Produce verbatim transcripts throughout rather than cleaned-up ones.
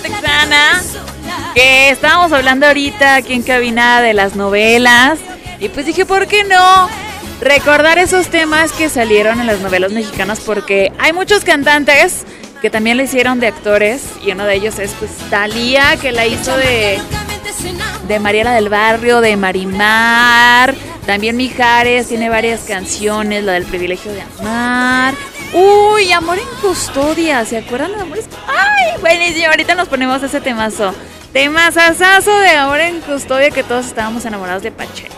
Texana, que estábamos hablando ahorita aquí en cabina de las novelas. Y pues dije, ¿por qué no recordar esos temas que salieron en las novelas mexicanas? Porque hay muchos cantantes que también le hicieron de actores. Y uno de ellos es pues Thalía, que la hizo de, de Mariela del Barrio, de Marimar. También Mijares tiene varias canciones, la del Privilegio de Amar. Uy, Amor en Custodia, ¿se acuerdan de Amor en Custodia? Ay, buenísimo, ahorita nos ponemos ese temazo. Temazazazo de Amor en Custodia, que todos estábamos enamorados de Pacheco.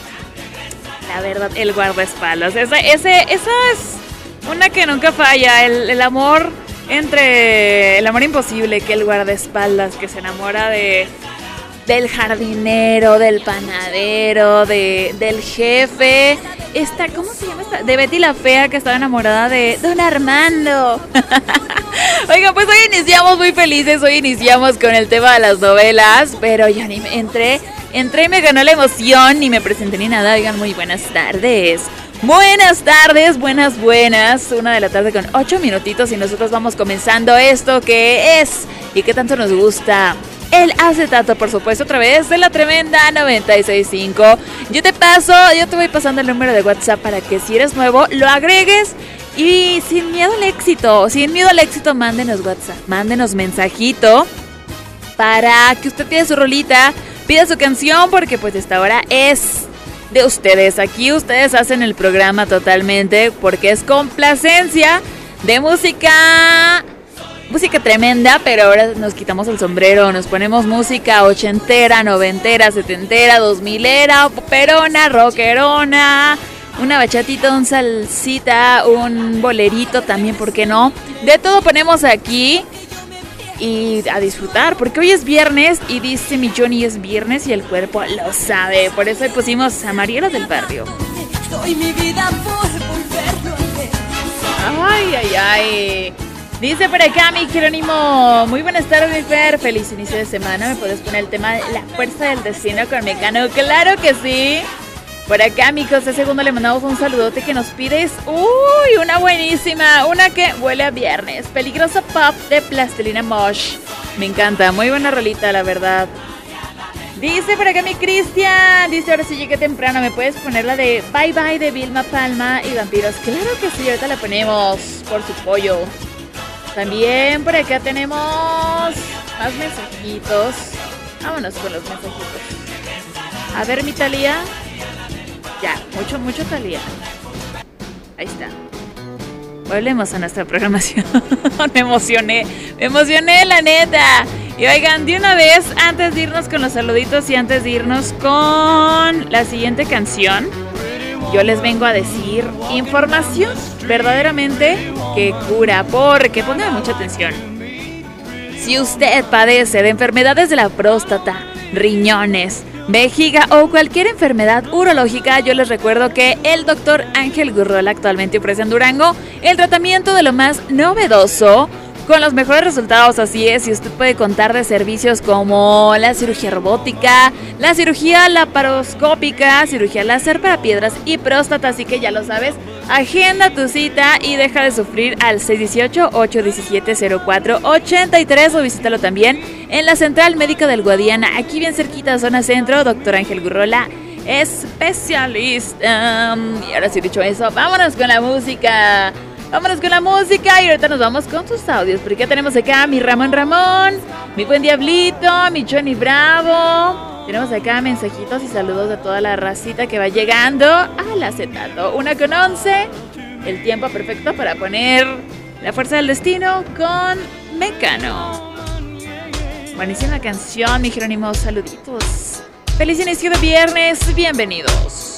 La verdad, el guardaespaldas. Esa, ese, esa es una que nunca falla. El, el amor entre... El amor imposible, que el guardaespaldas, que se enamora de... Del jardinero, del panadero, de, del jefe. Esta, ¿cómo se llama esta? De Betty la Fea, que estaba enamorada de Don Armando. Oigan, pues hoy iniciamos muy felices. Hoy iniciamos con el tema de las novelas. Pero ya ni me entré. Entré y me ganó la emoción. Ni me presenté ni nada. Oigan, muy buenas tardes. Buenas tardes, buenas, buenas. Una de la tarde con ocho minutitos. Y nosotros vamos comenzando esto que es y que tanto nos gusta. El acetato, por supuesto, a través de la tremenda noventa y seis punto cinco. Yo te paso, yo te voy pasando el número de WhatsApp para que si eres nuevo lo agregues y sin miedo al éxito, sin miedo al éxito, mándenos WhatsApp, mándenos mensajito para que usted pida su rolita, pida su canción, porque pues esta hora es de ustedes. Aquí ustedes hacen el programa totalmente porque es complacencia de música... Música tremenda, pero ahora nos quitamos el sombrero, nos ponemos música ochentera, noventera, setentera, dos milera, poperona, rockerona, una bachatita, un salsita, un bolerito también, ¿por qué no? De todo ponemos aquí y a disfrutar, porque hoy es viernes y dice mi Johnny es viernes y el cuerpo lo sabe, por eso hoy pusimos a Mariela del Barrio. Doy mi vida por volverlo a ver. Ay, ay, ay. Dice por acá mi Jerónimo, muy buenas tardes mi Fer, feliz inicio de semana, ¿me puedes poner el tema de La Fuerza del Destino con Mecano? Claro que sí. Por acá mi José Segundo le mandamos un saludote que nos pides, uy, una buenísima, una que huele a viernes, Peligroso Pop de Plastilina Mosh, me encanta, muy buena rolita la verdad. Dice por acá mi Cristian, dice ahora sí llegué temprano, ¿me puedes poner la de Bye Bye de Vilma Palma y Vampiros? Claro que sí, ahorita la ponemos por su pollo. También por acá tenemos más mensajitos. Vámonos con los mensajitos. A ver, mi Thalía. Ya, mucho, mucho Thalía. Ahí está. Volvemos a nuestra programación. Me emocioné, me emocioné la neta. Y oigan, de una vez, antes de irnos con los saluditos y antes de irnos con la siguiente canción, yo les vengo a decir información verdaderamente que cura, porque pongan mucha atención. Si usted padece de enfermedades de la próstata, riñones, vejiga o cualquier enfermedad urológica, yo les recuerdo que el doctor Ángel Gurrola actualmente ofrece en Durango el tratamiento de lo más novedoso, con los mejores resultados, así es, y usted puede contar de servicios como la cirugía robótica, la cirugía laparoscópica, cirugía láser para piedras y próstata, así que ya lo sabes, agenda tu cita y deja de sufrir al seis uno ocho, ocho uno siete, cero cuatro ocho tres o visítalo también en la Central Médica del Guadiana, aquí bien cerquita, zona centro, doctor Ángel Gurrola, especialista. Y ahora sí dicho eso, vámonos con la música. Vámonos con la música y ahorita nos vamos con tus audios, porque ya tenemos acá mi Ramón Ramón, mi buen Diablito, mi Johnny Bravo. Tenemos acá mensajitos y saludos de toda la racita que va llegando al acetato. Una con once, el tiempo perfecto para poner La Fuerza del Destino con Mecano. Buenísima canción, mi Jerónimo, saluditos. Feliz inicio de viernes, bienvenidos.